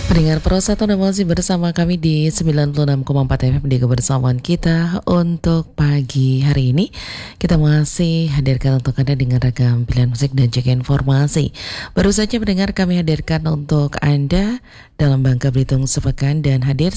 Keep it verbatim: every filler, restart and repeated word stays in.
Pendengar Pro satu masih bersama kami di sembilan puluh enam koma empat F M di kebersamaan kita untuk pagi hari ini. Kita masih hadirkan untuk Anda dengan ragam pilihan musik dan juga informasi. Baru saja mendengar kami hadirkan untuk Anda dalam Bangka Belitung sepekan dan hadir